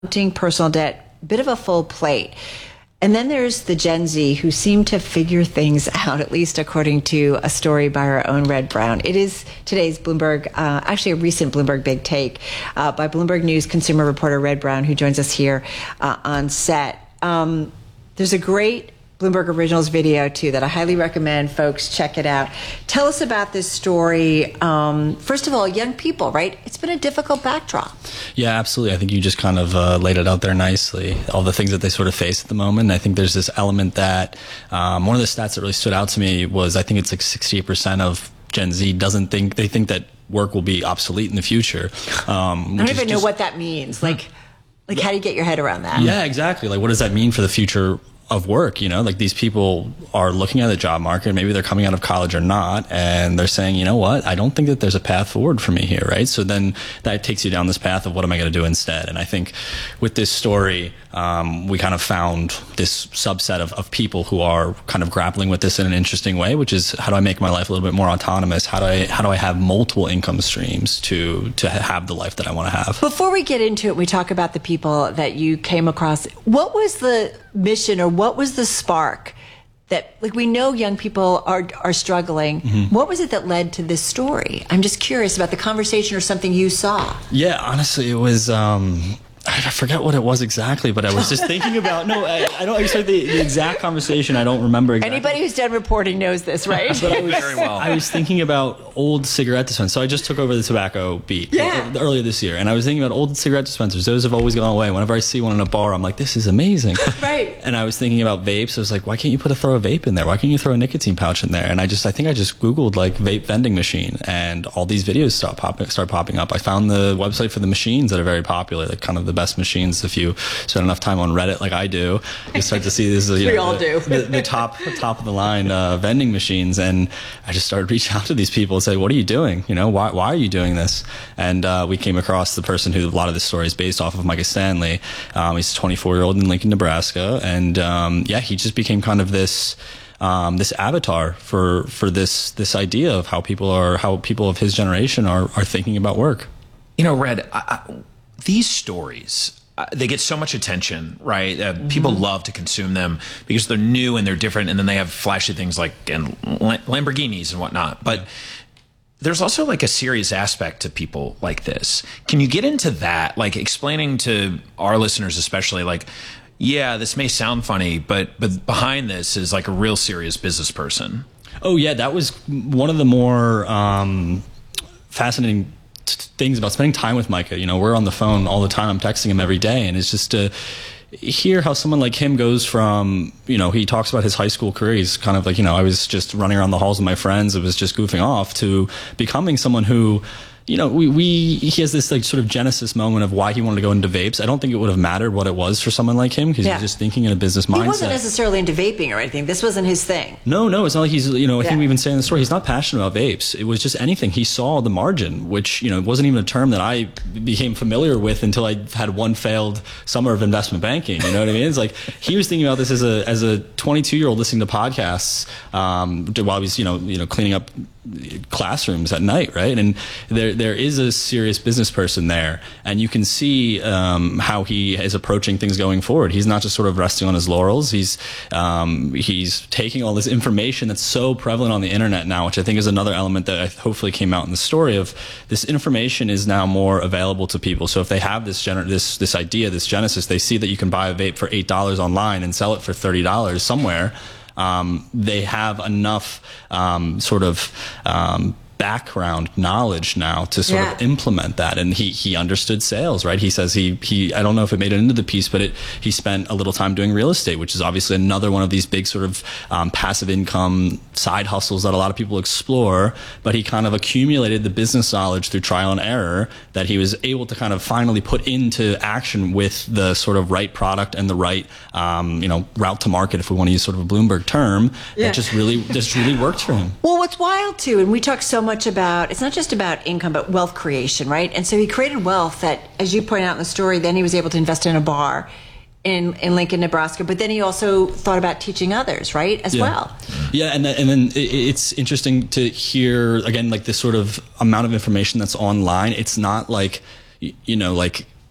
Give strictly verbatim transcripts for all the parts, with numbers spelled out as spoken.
mounting personal debt, bit of a full plate. And then there's the Gen Z who seem to figure things out, at least according to a story by our own Red Brown. It is today's Bloomberg, uh, actually a recent Bloomberg Big Take uh, by Bloomberg News consumer reporter Red Brown, who joins us here uh, on set. Um, there's a great Bloomberg Originals video, too, that I highly recommend folks check it out. Tell us about this story. Um, first of all, young people, right? It's been a difficult backdrop. Yeah, absolutely. I think you just kind of uh, laid it out there nicely, all the things that they sort of face at the moment. I think there's this element that um, one of the stats that really stood out to me was I think it's like sixty-eight percent of Gen Z doesn't think, they think that work will be obsolete in the future. Um, I don't even know what that means. Like, like how do you get your head around that? Yeah, exactly. Like, what does that mean for the future of work? You know, like these people are looking at the job market, maybe they're coming out of college or not, and they're saying, you know what, I don't think that there's a path forward for me here, right? So then that takes you down this path of what am I going to do instead? And I think with this story, um, we kind of found this subset of, of people who are kind of grappling with this in an interesting way, which is how do I make my life a little bit more autonomous? How do I, how do I have multiple income streams to, to have the life that I want to have? Before we get into it, we talk about the people that you came across. What was the mission, or what was the spark that, like, we know young people are are struggling. Mm-hmm. What was it that led to this story? I'm just curious about the conversation or something you saw. Yeah, honestly, it was, um, I forget what it was exactly, but I was just thinking about, no, I, I don't expect the, the exact conversation. I don't remember exactly. Anybody who's done reporting knows this, right? But I was, very well. I was thinking about old cigarette dispensers. So I just took over the tobacco beat yeah. earlier this year. And I was thinking about old cigarette dispensers. Those have always gone away. Whenever I see one in a bar, I'm like, this is amazing. Right. And I was thinking about vapes. I was like, why can't you put a throw a vape in there? Why can't you throw a nicotine pouch in there? And I just, I think I just Googled like vape vending machine, and all these videos start popping, start popping up. I found the website for the machines that are very popular, like kind of the best machines. If you spend enough time on Reddit like I do, you start to see this. You we know, all the, do. the, the top top of the line uh, vending machines, and I just started reaching out to these people and say, "What are you doing? You know, why why are you doing this?" And uh, we came across the person who a lot of this story is based off of, Micah Stanley. Um, he's a twenty-four year old in Lincoln, Nebraska, and um, yeah, he just became kind of this. Um, this avatar for for this this idea of how people are how people of his generation are are thinking about work. You know, Red, I, I, these stories. Uh, they get so much attention, right? Uh, mm-hmm. People love to consume them because they're new and they're different, and then they have flashy things like and Lamborghinis and whatnot. But there's also like a serious aspect to people like this. Can you get into that, like explaining to our listeners especially, like, yeah, this may sound funny, but but behind this is like a real serious business person? Oh, yeah, that was one of the more um, fascinating things about spending time with Micah. You know, we're on the phone all the time. I'm texting him every day, and it's just to hear how someone like him goes from, you know, he talks about his high school career. He's kind of like, you know, I was just running around the halls with my friends. It was just goofing off, to becoming someone who, you know, we, we he has this like sort of genesis moment of why he wanted to go into vapes. I don't think it would have mattered what it was for someone like him, because yeah. he's just thinking in a business mindset. He wasn't necessarily into vaping or anything. This wasn't his thing. No, no, it's not like he's, you know, I yeah. think we even say in the story, he's not passionate about vapes. It was just anything. He saw the margin, which, you know, wasn't even a term that I became familiar with until I had one failed summer of investment banking. You know what I mean? It's like he was thinking about this as a as a twenty-two year old listening to podcasts um, while he was, you know, you know, cleaning up classrooms at night, right? And there there is a serious business person there, and you can see um, how he is approaching things going forward. He's not just sort of resting on his laurels. He's um, he's taking all this information that's so prevalent on the internet now, which I think is another element that hopefully came out in the story of this information is now more available to people. So if they have this gener- this this idea, this genesis, they see that you can buy a vape for eight dollars online and sell it for thirty dollars somewhere. Um, they have enough um, sort of um, background knowledge now to sort yeah. of implement that. And he he understood sales, right? He says he he I don't know if it made it into the piece, but it he spent a little time doing real estate, which is obviously another one of these big sort of um, passive income side hustles that a lot of people explore. But he kind of accumulated the business knowledge through trial and error that he was able to kind of finally put into action with the sort of right product and the right um, you know route to market, if we want to use sort of a Bloomberg term. Yeah. That just really just really worked for him. Well, what's wild too, and we talk so much about, it's not just about income, but wealth creation, right? And so he created wealth that, as you point out in the story, then he was able to invest in a bar in, in Lincoln, Nebraska, but then he also thought about teaching others, right, as yeah. well. Yeah, and, then, and then it's interesting to hear, again, like this sort of amount of information that's online. It's not like, you know, like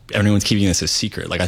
everyone's keeping this a secret. Like I